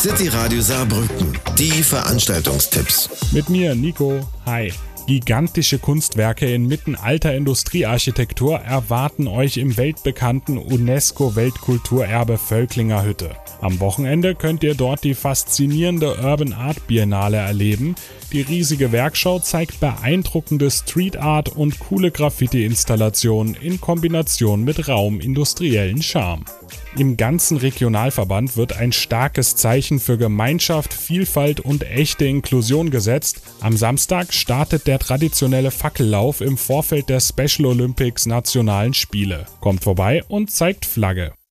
City Radio Saarbrücken. Die Veranstaltungstipps. Mit mir, Nico. Hi. Gigantische Kunstwerke inmitten alter Industriearchitektur erwarten euch im weltbekannten UNESCO-Weltkulturerbe Völklinger Hütte. Am Wochenende könnt ihr dort die faszinierende Urban Art Biennale erleben. Die riesige Werkschau zeigt beeindruckende Street Art und coole Graffiti-Installationen in Kombination mit rauem industriellen Charme. Im ganzen Regionalverband wird ein starkes Zeichen für Gemeinschaft, Vielfalt und echte Inklusion gesetzt. Am Samstag startet der traditionelle Fackellauf im Vorfeld der Special Olympics Nationalen Spiele. Kommt vorbei und zeigt Flagge.